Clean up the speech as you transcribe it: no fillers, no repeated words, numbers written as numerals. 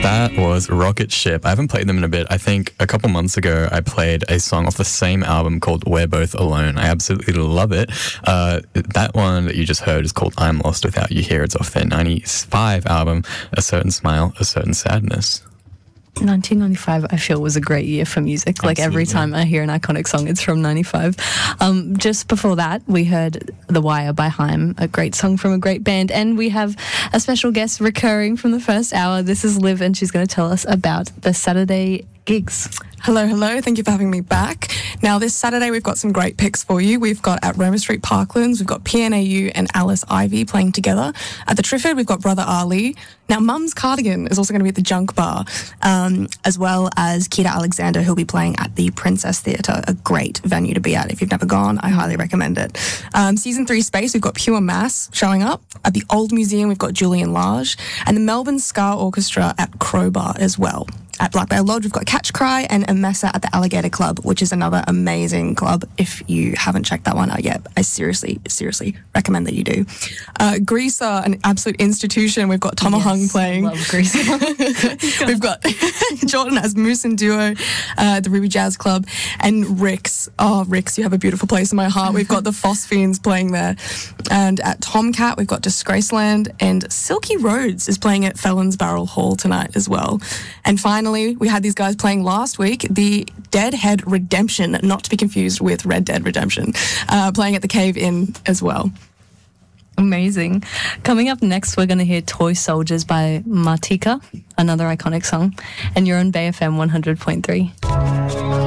That was Rocket Ship. I haven't played them in a bit. I think a couple months ago I played a song off the same album called We're Both Alone. I absolutely love it. That one that you just heard is called I'm Lost Without You Here. It's off their 95 album, A Certain Smile, A Certain Sadness. 1995, I feel, was a great year for music. Like every time I hear an iconic song, it's from 95. Just before that, we heard The Wire by Haim, a great song from a great band. And we have a special guest recurring from the first hour. This is Liv, and she's going to tell us about the Saturday gigs. Hello. Thank you for having me back. Now, this Saturday, we've got some great picks for you. We've got at Roma Street Parklands, we've got PNAU and Alice Ivy playing together. At the Triffid, we've got Brother Ali. Now, Mum's Cardigan is also going to be at the Junk Bar, as well as Keita Alexander, who'll be playing at the Princess Theatre, a great venue to be at. If you've never gone, I highly recommend it. Season 3 Space, we've got Pure Mass showing up. At the Old Museum, we've got Julian Lage. And the Melbourne Ska Orchestra at Crowbar as well. At Black Bear Lodge, we've got Catch Cry and Emesa at the Alligator Club, which is another amazing club. If you haven't checked that one out yet, I seriously recommend that you do. Greaser, an absolute institution. We've got Tomahung playing. Love Greaser. We've got Jordan as Moose and Duo at the Ruby Jazz Club. And Rick's. Oh, Rick's, you have a beautiful place in my heart. We've got the Phosphines playing there. And at Tomcat, we've got Disgraceland. And Silky Roads is playing at Felons Barrel Hall tonight as well. And finally, we had these guys playing last week, the Deadhead Redemption, not to be confused with Red Dead Redemption, playing at the Cave Inn as well. Amazing. Coming up next, we're going to hear Toy Soldiers by Martika, another iconic song. And you're on Bay FM 100.3.